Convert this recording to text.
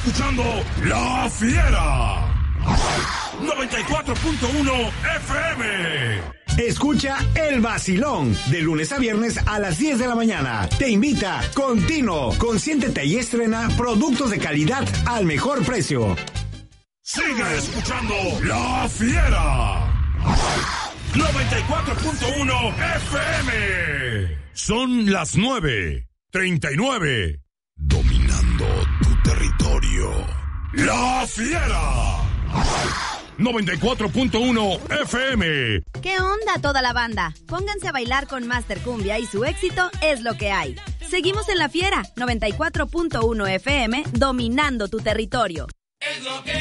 escuchando La Fiera 94.1 FM. Escucha El Vacilón de lunes a viernes a las 10 de la mañana. Te invita Continuo. Consiéntete y estrena productos de calidad al mejor precio. Sigue escuchando La Fiera 94.1 FM. Son las 9:39. Dominando tu territorio. La Fiera 94.1 FM. ¿Qué onda toda la banda? Pónganse a bailar con Master Cumbia y su éxito es lo que hay. Seguimos en La Fiera 94.1 FM, dominando tu territorio. Es lo que